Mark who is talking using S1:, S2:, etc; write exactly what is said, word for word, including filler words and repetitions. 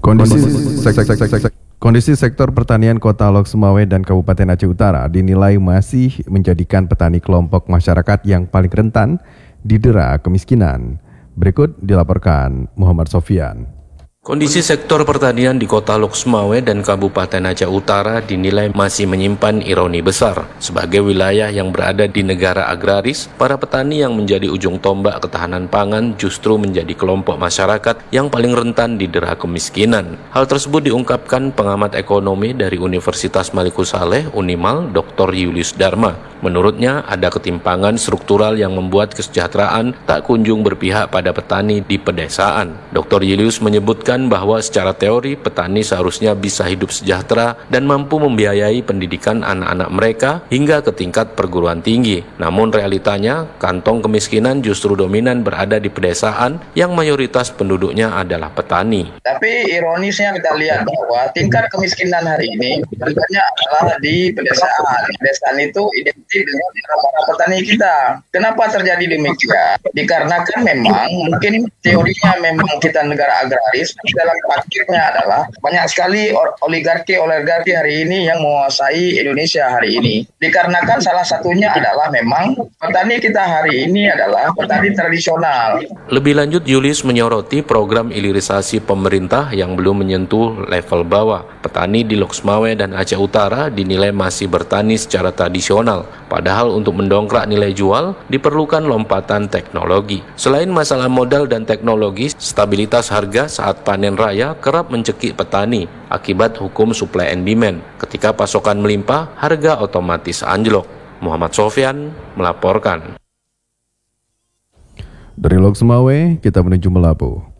S1: Kondisi, sek, sek, sek, sek, sek. Kondisi sektor pertanian Kota Lok Sumawe dan Kabupaten Aceh Utara dinilai masih menjadikan petani kelompok masyarakat yang paling rentan didera kemiskinan. Berikut dilaporkan Muhammad Sofyan.
S2: Kondisi sektor pertanian di Kota Lok Sumawe dan Kabupaten Aceh Utara dinilai masih menyimpan ironi besar. Sebagai wilayah yang berada di negara agraris, para petani yang menjadi ujung tombak ketahanan pangan justru menjadi kelompok masyarakat yang paling rentan didera kemiskinan. Hal tersebut diungkapkan pengamat ekonomi dari Universitas Maliku Saleh, Unimal, Doktor Julius Dharma. Menurutnya, ada ketimpangan struktural yang membuat kesejahteraan tak kunjung berpihak pada petani di pedesaan. Doktor Julius menyebutkan bahwa secara teori petani seharusnya bisa hidup sejahtera dan mampu membiayai pendidikan anak-anak mereka hingga ke tingkat perguruan tinggi. Namun realitanya, kantong kemiskinan justru dominan berada di pedesaan yang mayoritas penduduknya adalah petani.
S3: Tapi ironisnya kita lihat bahwa tingkat kemiskinan hari ini banyak adalah di pedesaan. Pedesaan itu identik dengan para petani kita. Kenapa terjadi demikian? Dikarenakan memang mungkin teorinya memang kita negara agraris, dalam praktiknya adalah banyak sekali oligarki-oligarki hari ini yang menguasai Indonesia hari ini. Dikarenakan salah satunya adalah memang petani kita hari ini adalah petani tradisional.
S2: Lebih lanjut, Julius menyoroti program hilirisasi pemerintah yang belum menyentuh level bawah. Petani di Lok Sumawe dan Aceh Utara dinilai masih bertani secara tradisional. Padahal untuk mendongkrak nilai jual diperlukan lompatan teknologi. Selain masalah modal dan teknologi, stabilitas harga saat panen raya kerap mencekik petani akibat hukum supply and demand. Ketika pasokan melimpah, harga otomatis anjlok. Muhammad Sofyan melaporkan.
S1: Dari Lok Sumawe, kita menuju Melabu.